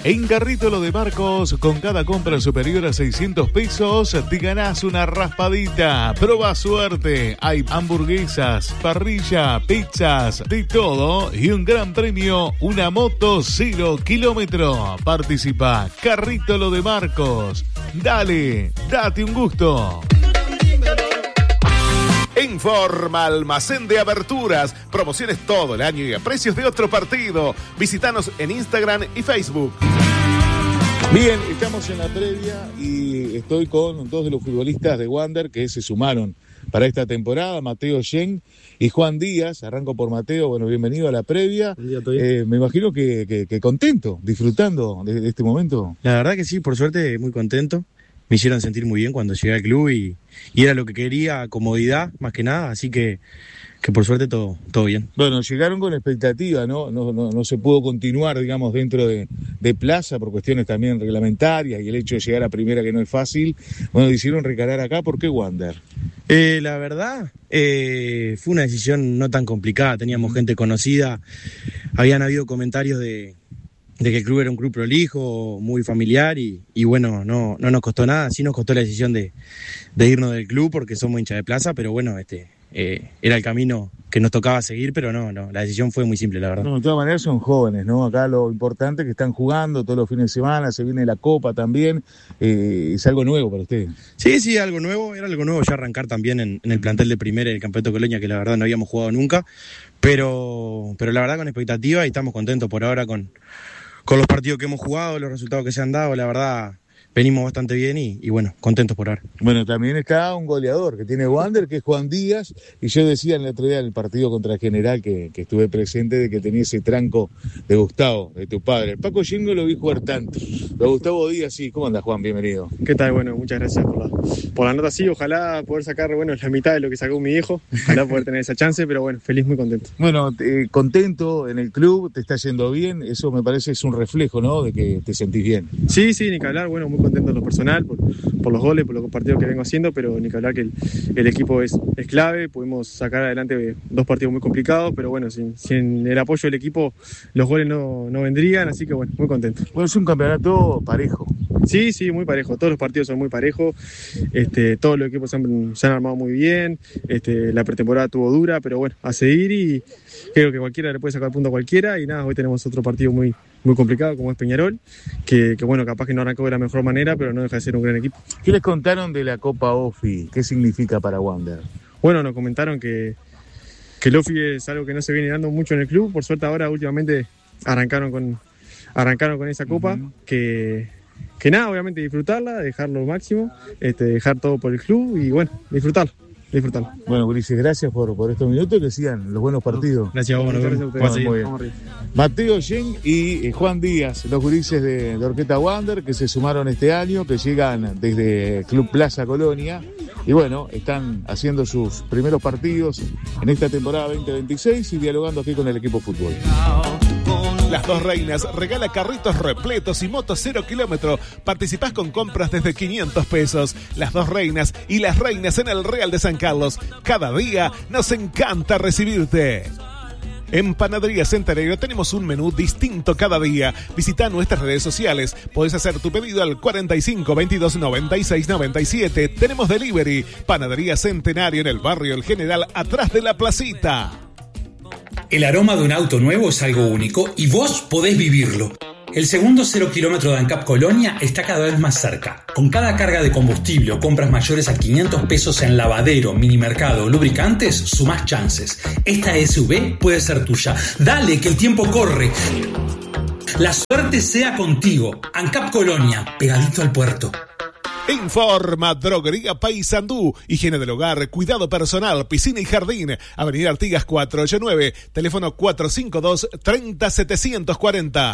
En Carrito Lo de Marcos, con cada compra superior a 600 pesos, te ganás una raspadita. Proba suerte. Hay hamburguesas, parrilla, pizzas, de todo. Y un gran premio, una moto 0 kilómetro. Participa, Carrito Lo de Marcos. Dale, date un gusto. En Forma, almacén de aberturas, promociones todo el año y a precios de otro partido. Visítanos en Instagram y Facebook. Bien, estamos en la previa y estoy con dos de los futbolistas de Wander que se sumaron para esta temporada, Mateo Yen y Juan Díaz. Arranco por Mateo, bueno, bienvenido a la previa. Me imagino que contento, disfrutando de este momento. La verdad que sí, por suerte muy contento. Me hicieron sentir muy bien cuando llegué al club y era lo que quería, comodidad más que nada, así que por suerte todo bien. Bueno, llegaron con expectativa, ¿no? No se pudo continuar, digamos, dentro de plaza por cuestiones también reglamentarias y el hecho de llegar a primera que no es fácil. Bueno, decidieron recalar acá, ¿por qué Wander? La verdad, fue una decisión no tan complicada, teníamos gente conocida, habían habido comentarios de que el club era un club prolijo, muy familiar y bueno, no nos costó nada, sí nos costó la decisión de irnos del club porque somos hinchas de plaza, pero bueno, era el camino que nos tocaba seguir, pero no, la decisión fue muy simple, la verdad. No, de todas maneras son jóvenes, ¿no? Acá lo importante es que están jugando todos los fines de semana, se viene la Copa también, es algo nuevo para ustedes. Sí, algo nuevo, era algo nuevo ya arrancar también en el plantel de primera del Campeonato Colonia, que la verdad no habíamos jugado nunca, pero la verdad con expectativa y estamos contentos por ahora con los partidos que hemos jugado, los resultados que se han dado, la verdad venimos bastante bien y bueno, contentos por ahora. Bueno, también está un goleador que tiene Wander, que es Juan Díaz, y yo decía el otro día en el partido contra General que estuve presente de que tenía ese tranco de Gustavo, de tu padre. Paco Yengo lo vi jugar tanto, pero Gustavo Díaz sí. ¿Cómo andas, Juan? Bienvenido. ¿Qué tal? Bueno, muchas gracias por la nota, sí, ojalá poder sacar, bueno, la mitad de lo que sacó mi hijo, ojalá poder tener esa chance, pero bueno, feliz, muy contento. Bueno, contento en el club, te está yendo bien, eso me parece es un reflejo, ¿no?, de que te sentís bien. Sí, ni que hablar, bueno, muy contento en lo personal, por los goles, por los partidos que vengo haciendo, pero ni que hablar que el equipo es clave, pudimos sacar adelante 2 partidos muy complicados, pero bueno, sin el apoyo del equipo los goles no vendrían, así que bueno, muy contento. Bueno, es un campeonato parejo. Sí, muy parejo, todos los partidos son muy parejos, todos los equipos se han armado muy bien, la pretemporada estuvo dura, pero bueno, a seguir y creo que cualquiera le puede sacar punto a cualquiera y nada, hoy tenemos otro partido muy complicado como es Peñarol, que bueno, capaz que no arrancó de la mejor manera, pero no deja de ser un gran equipo. ¿Qué les contaron de la Copa OFI? ¿Qué significa para Wander? Bueno, nos comentaron que el OFI es algo que no se viene dando mucho en el club, por suerte ahora últimamente arrancaron con esa Copa, que nada, obviamente disfrutarla, dejarlo al máximo, dejar todo por el club y bueno, disfrutarlo. Bueno, Ulises, gracias por estos minutos, que sigan los buenos partidos. Gracias a vos, muy bien. Mateo Yen y Juan Díaz, los gurises de Orquesta Wander, que se sumaron este año, que llegan desde Club Plaza Colonia, y bueno, están haciendo sus primeros partidos en esta temporada 2026 y dialogando aquí con el equipo fútbol. Las Dos Reinas regala carritos repletos y motos 0 kilómetro. Participás con compras desde 500 pesos. Las Dos Reinas y las Reinas en el Real de San Carlos. Cada día nos encanta recibirte. En Panadería Centenario tenemos un menú distinto cada día. Visita nuestras redes sociales. Podés hacer tu pedido al 45 22 96 97. Tenemos delivery. Panadería Centenario en el barrio El General, atrás de la placita. El aroma de un auto nuevo es algo único y vos podés vivirlo. El segundo 0 kilómetro de ANCAP Colonia está cada vez más cerca. Con cada carga de combustible o compras mayores a 500 pesos en lavadero, minimercado o lubricantes, sumás chances. Esta SUV puede ser tuya. Dale, que el tiempo corre. La suerte sea contigo. ANCAP Colonia, pegadito al puerto. Informa Droguería Paysandú, higiene del hogar, cuidado personal, piscina y jardín. Avenida Artigas 489, teléfono 452-30740.